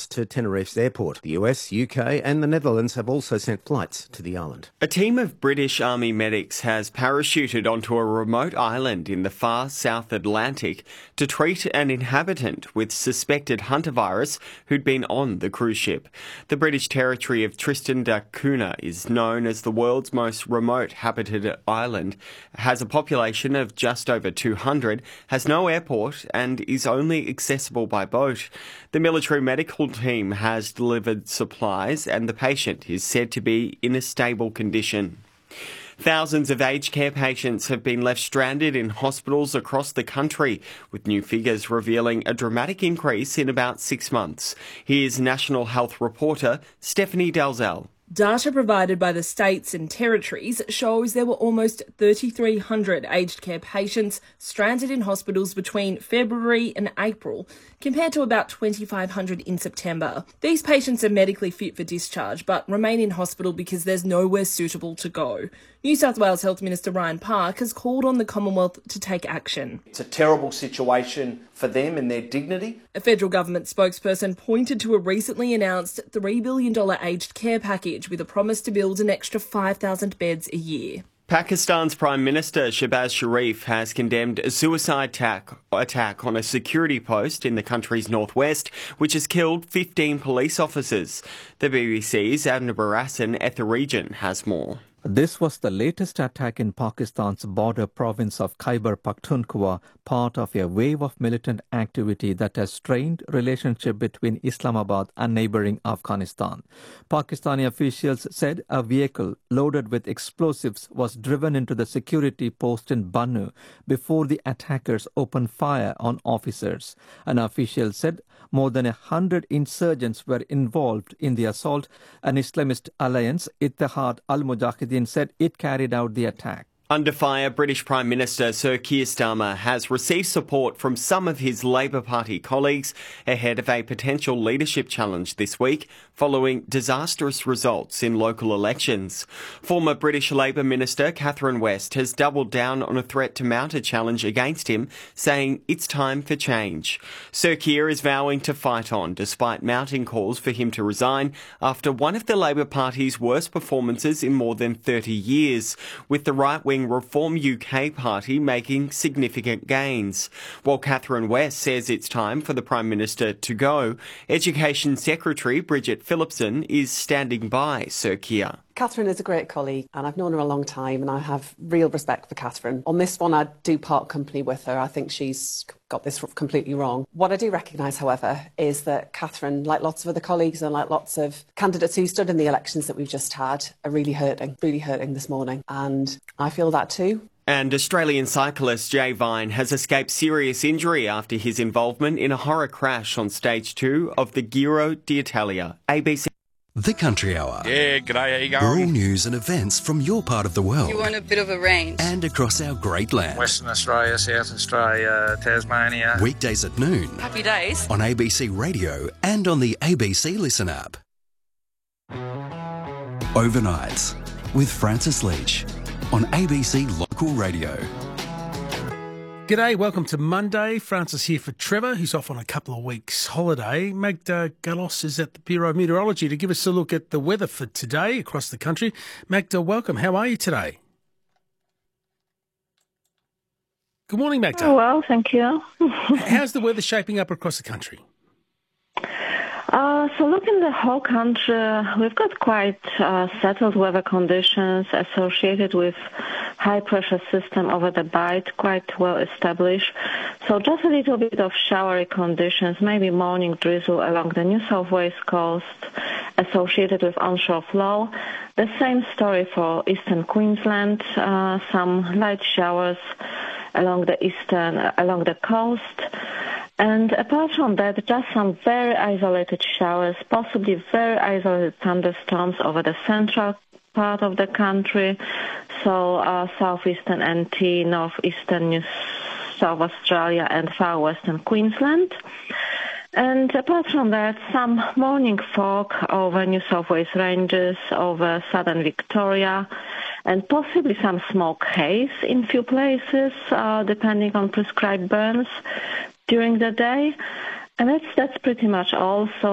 to Tenerife's airport. The US, UK and the Netherlands have also sent flights to the island. A team of British Army medics has parachuted onto a remote island in the far South Atlantic to treat an inhabitant with suspected hantavirus who'd been on the cruise ship. The British territory of Tristan da Cunha is known as the world's most remote habited island, has a population of just over 200, has no airport and is only accessible by boat. The military medical team has delivered supplies and the patient is said to be in a stable condition. Thousands of aged care patients have been left stranded in hospitals across the country, with new figures revealing a dramatic increase in about 6 months. Here's National Health reporter Stephanie Dalzell. Data provided by the states and territories shows there were almost 3,300 aged care patients stranded in hospitals between February and April, compared to about 2,500 in September. These patients are medically fit for discharge, but remain in hospital because there's nowhere suitable to go. New South Wales Health Minister Ryan Park has called on the Commonwealth to take action. It's a terrible situation for them and their dignity. A federal government spokesperson pointed to a recently announced $3 billion aged care package with a promise to build an extra 5,000 beds a year. Pakistan's Prime Minister Shehbaz Sharif has condemned a suicide attack on a security post in the country's northwest, which has killed 15 police officers. The BBC's Adnan Barasan at the region has more. This was the latest attack in Pakistan's border province of Khyber Pakhtunkhwa, part of a wave of militant activity that has strained relationship between Islamabad and neighbouring Afghanistan. Pakistani officials said a vehicle loaded with explosives was driven into the security post in Bannu before the attackers opened fire on officers. An official said more than 100 insurgents were involved in the assault. An Islamist alliance, Ittihad al-Mujahideen, said it carried out the attack. Under fire, British Prime Minister Sir Keir Starmer has received support from some of his Labor Party colleagues ahead of a potential leadership challenge this week following disastrous results in local elections. Former British Labor Minister Catherine West has doubled down on a threat to mount a challenge against him, saying it's time for change. Sir Keir is vowing to fight on despite mounting calls for him to resign after one of the Labor Party's worst performances in more than 30 years, with the right-wing Reform UK party making significant gains. While Catherine West says it's time for the Prime Minister to go, Education Secretary Bridget Phillipson is standing by Sir Keir. Catherine is a great colleague and I've known her a long time and I have real respect for Catherine. On this one, I do part company with her. I think she's got this completely wrong. What I do recognise, however, is that Catherine, like lots of other colleagues and like lots of candidates who stood in the elections that we've just had, are really hurting this morning. And I feel that too. And Australian cyclist Jay Vine has escaped serious injury after his involvement in a horror crash on stage 2 of the Giro d'Italia. ABC. The Country Hour. Yeah, g'day, how you going? We're all news and events from your part of the world. You want a bit of a range. And across our great land. Western Australia, South Australia, Tasmania. Weekdays at noon. Happy days. On ABC Radio and on the ABC Listen app. Overnights with Francis Leach on ABC Local Radio. G'day, welcome to Monday. Francis here for Trevor, who's off on a couple of weeks' holiday. Magda Galos is at the Bureau of Meteorology to give us a look at the weather for today across the country. Magda, welcome. How are you today? Good morning, Magda. Oh, well, thank you. How's the weather shaping up across the country? So looking at the whole country, we've got quite settled weather conditions associated with high-pressure system over the Bight, quite well established. So just a little bit of showery conditions, maybe morning drizzle along the New South Wales coast associated with onshore flow. The same story for eastern Queensland, some light showers along the coast. And apart from that, just some very isolated showers, possibly very isolated thunderstorms over the central part of the country, so southeastern NT, northeastern New South Australia and far western Queensland. And apart from that, some morning fog over New South Wales ranges, over southern Victoria, and possibly some smoke haze in few places, depending on prescribed burns during the day. And that's pretty much all, so nothing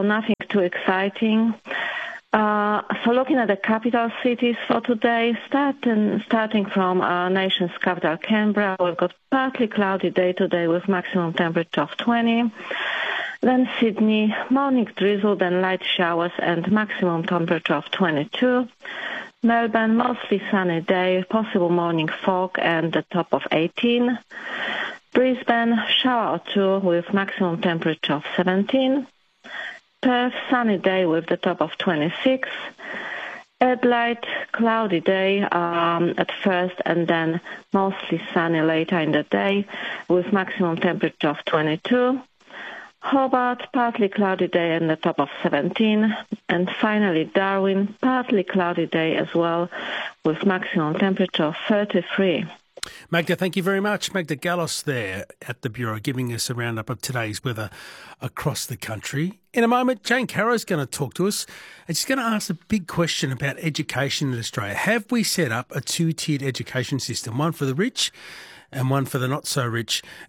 too exciting. So looking at the capital cities for today, starting from our nation's capital, Canberra, we've got partly cloudy day today with maximum temperature of 20. Then Sydney, morning drizzle, then light showers and maximum temperature of 22. Melbourne, mostly sunny day, possible morning fog and the top of 18. Brisbane, shower or two with maximum temperature of 17. Perth, sunny day with the top of 26. Adelaide, cloudy day at first and then mostly sunny later in the day with maximum temperature of 22. Hobart, partly cloudy day and the top of 17. And finally Darwin, partly cloudy day as well with maximum temperature of 33. Magda, thank you very much. Magda Gallos there at the Bureau giving us a roundup of today's weather across the country. In a moment, Jane Caro's going to talk to us and she's going to ask a big question about education in Australia. Have we set up a two-tiered education system, one for the rich and one for the not-so-rich?